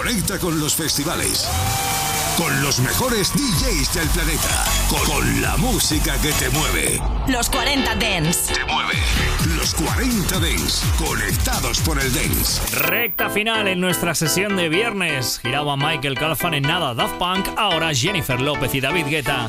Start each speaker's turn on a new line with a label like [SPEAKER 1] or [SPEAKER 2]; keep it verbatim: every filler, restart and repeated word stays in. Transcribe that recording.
[SPEAKER 1] Conecta con los festivales, con los mejores D Js del planeta, con, con la música que te mueve.
[SPEAKER 2] Los cuarenta Dance.
[SPEAKER 1] Te mueve. Los cuarenta Dance, conectados por el Dance.
[SPEAKER 3] Recta final en nuestra sesión de viernes. Giraba Michael Calfan en nada, Daft Punk, ahora Jennifer López y David Guetta.